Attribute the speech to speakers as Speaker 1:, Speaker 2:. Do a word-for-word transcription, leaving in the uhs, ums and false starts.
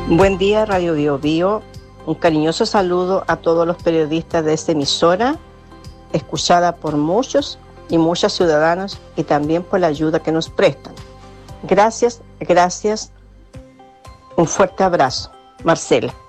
Speaker 1: Buen día, Radio Bio Bio. Un cariñoso saludo a todos los periodistas de esta emisora, escuchada por muchos y muchas ciudadanos y también por la ayuda que nos prestan. Gracias, gracias. Un fuerte abrazo. Marcela.